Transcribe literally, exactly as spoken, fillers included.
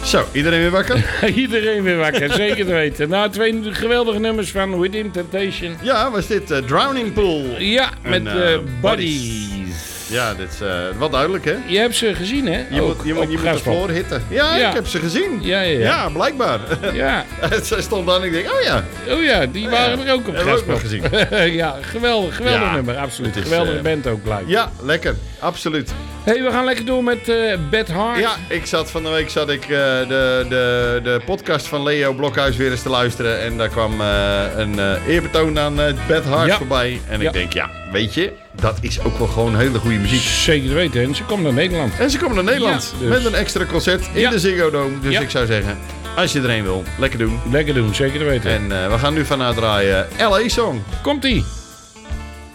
Zo, iedereen weer wakker? Iedereen weer wakker, zeker te weten. Nou, twee geweldige nummers van Within Temptation. Ja, was dit uh, Drowning Pool? Ja, met uh, uh, Buddies. Buddies. Ja, dit is uh, wat duidelijk, hè? Je hebt ze gezien, hè? Je ook, moet, je moet, je moet de floor hitten. Ja, Ja. ik heb ze gezien. Ja, ja, ja. Ja, blijkbaar. Ja. Ze stond dan en ik denk, oh ja. Oh ja, die waren Ja. er ook op Hebben we ook nog Graspop. gezien. Ja, geweldig, geweldig Ja, nummer, absoluut. het is, Geweldige uh, band ook gelijk. Ja, lekker. Absoluut. Hey, we gaan lekker door met uh, Beth Hart. Ja, ik zat van de week zat ik uh, de, de, de podcast van Leo Blokhuis weer eens te luisteren. En daar kwam uh, een uh, eerbetoon aan uh, Beth Hart Ja. voorbij. En Ja. ik denk, ja, weet je, dat is ook wel gewoon hele goede muziek. Zeker te weten, en ze komt naar Nederland. En ze komen naar Nederland Ja, dus. met een extra concert in Ja. de Ziggo Dome. Dus Ja. ik zou zeggen, als je er een wil, lekker doen. Lekker doen, zeker te weten. En uh, we gaan nu vanuit draaien L A Song. Komt-ie.